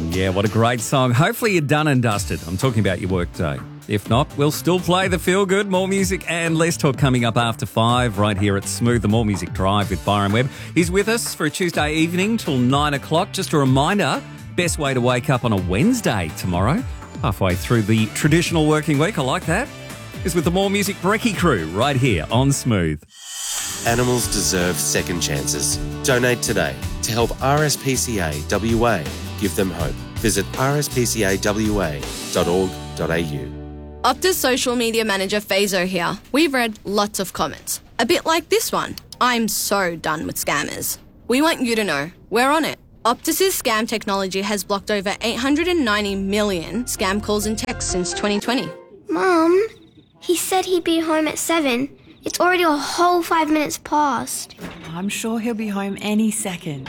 Yeah, what a great song. Hopefully you're done and dusted. I'm talking about your work day. If not, we'll still play the feel good. More music and less talk coming up after 5 right here at Smooth, the More Music Drive with Byron Webb. He's with us for a Tuesday evening till 9 o'clock. Just a reminder, best way to wake up on a Wednesday tomorrow, halfway through the traditional working week, I like that, is with the More Music Brekkie crew right here on Smooth. Animals deserve second chances. Donate today to help RSPCA WA give them hope. Visit rspcawa.org.au. Optus social media manager Fazo here. We've read lots of comments. A bit like this one. I'm so done with scammers. We want you to know we're on it. Optus's scam technology has blocked over 890 million scam calls and texts since 2020. Mum, he said he'd be home at 7. It's already a whole 5 minutes past. I'm sure he'll be home any second.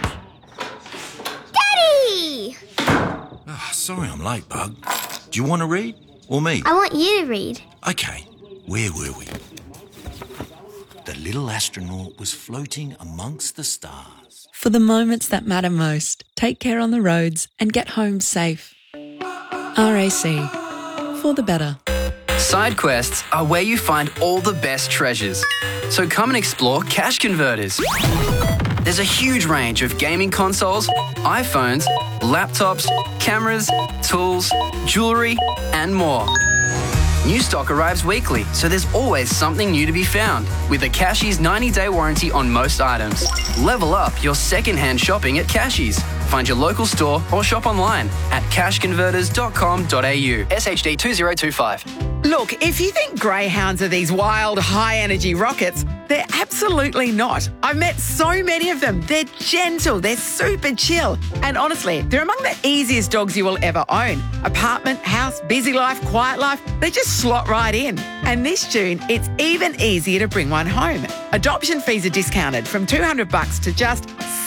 Daddy! Oh, sorry I'm late, Bug. Do you want to read? Or me? I want you to read. Okay, where were we? The little astronaut was floating amongst the stars. For the moments that matter most, take care on the roads and get home safe. RAC. For the better. Side quests are where you find all the best treasures. So come and explore Cash Converters. There's a huge range of gaming consoles, iPhones, laptops, cameras, tools, jewellery, and more. New stock arrives weekly, so there's always something new to be found. With a Cashies 90-day warranty on most items. Level up your second-hand shopping at Cashies. Find your local store or shop online at cashconverters.com.au. SHD 2025. Look, if you think greyhounds are these wild, high-energy rockets, they're absolutely not. I've met so many of them. They're gentle, they're super chill. And honestly, they're among the easiest dogs you will ever own. Apartment, house, busy life, quiet life, they just slot right in. And this June, it's even easier to bring one home. Adoption fees are discounted from $200 to just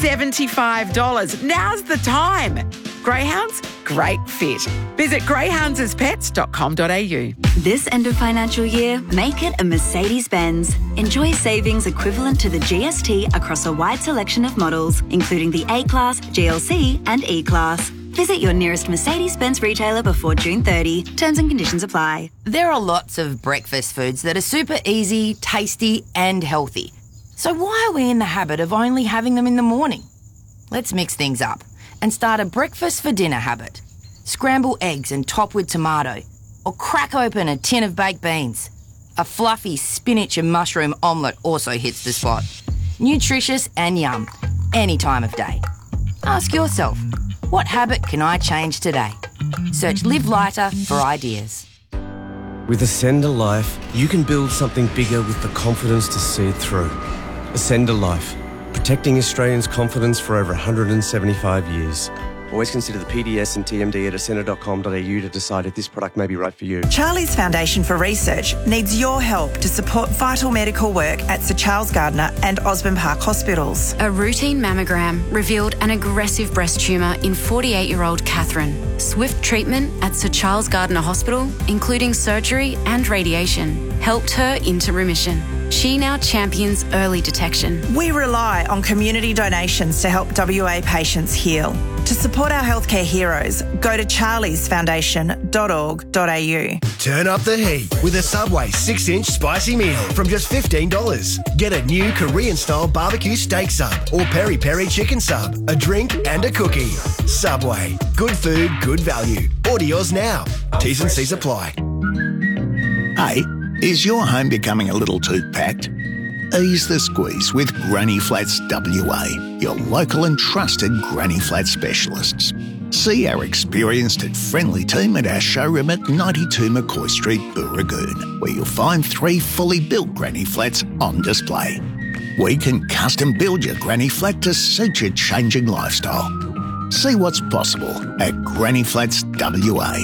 $75. Now's the time. Greyhounds, great fit. Visit greyhoundsaspets.com.au. This end of financial year, make it a Mercedes-Benz. Enjoy savings equivalent to the GST across a wide selection of models, including the A-Class, GLC and E-Class. Visit your nearest Mercedes-Benz retailer before June 30. Terms and conditions apply. There are lots of breakfast foods that are super easy, tasty and healthy. So why are we in the habit of only having them in the morning? Let's mix things up and start a breakfast for dinner habit. Scramble eggs and top with tomato, or crack open a tin of baked beans. A fluffy spinach and mushroom omelette also hits the spot. Nutritious and yum, any time of day. Ask yourself, what habit can I change today? Search Live Lighter for ideas. With Ascender Life, you can build something bigger with the confidence to see it through. Ascender Life, protecting Australians' confidence for over 175 years. Always consider the PDS and TMD at ascender.com.au to decide if this product may be right for you. Charlie's Foundation for Research needs your help to support vital medical work at Sir Charles Gardner and Osborne Park hospitals. A routine mammogram revealed an aggressive breast tumour in 48-year-old Catherine. Swift treatment at Sir Charles Gardner Hospital, including surgery and radiation, helped her into remission. She now champions early detection. We rely on community donations to help WA patients heal. To support our healthcare heroes, go to charliesfoundation.org.au. Turn up the heat with a Subway 6-inch spicy meal from just $15. Get a new Korean-style barbecue steak sub or peri-peri chicken sub, a drink and a cookie. Subway. Good food, good value. Order yours now. T's and C's apply. Hey, is your home becoming a little too packed? Ease the squeeze with Granny Flats WA, your local and trusted Granny Flat specialists. See our experienced and friendly team at our showroom at 92 McCoy Street, Booragoon, where you'll find 3 fully built Granny Flats on display. We can custom build your Granny Flat to suit your changing lifestyle. See what's possible at Granny Flats WA.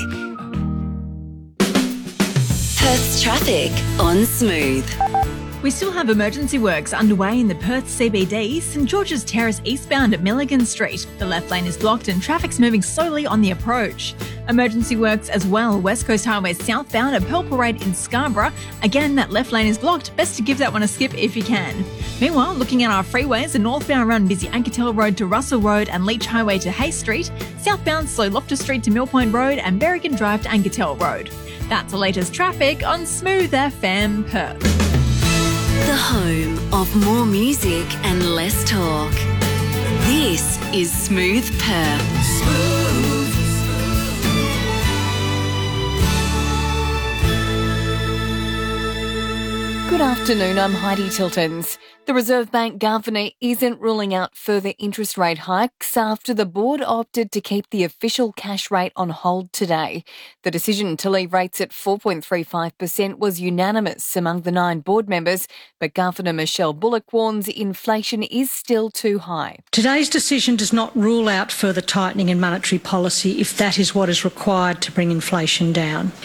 Perth's traffic on Smooth. We still have emergency works underway in the Perth CBD, St George's Terrace eastbound at Milligan Street. The left lane is blocked and traffic's moving slowly on the approach. Emergency works as well. West Coast Highway southbound at Pearl Parade in Scarborough. Again, that left lane is blocked. Best to give that one a skip if you can. Meanwhile, looking at our freeways, the northbound run busy Anketel Road to Russell Road and Leach Highway to Hay Street. Southbound slow Loftus Street to Mill Point Road and Berrigan Drive to Anketel Road. That's the latest traffic on Smooth FM Perth. The home of more music and less talk. This is Smooth Perth. Good afternoon, I'm Heidi Tiltons. The Reserve Bank Governor isn't ruling out further interest rate hikes after the board opted to keep the official cash rate on hold today. The decision to leave rates at 4.35% was unanimous among the 9 board members, but Governor Michelle Bullock warns inflation is still too high. Today's decision does not rule out further tightening in monetary policy if that is what is required to bring inflation down.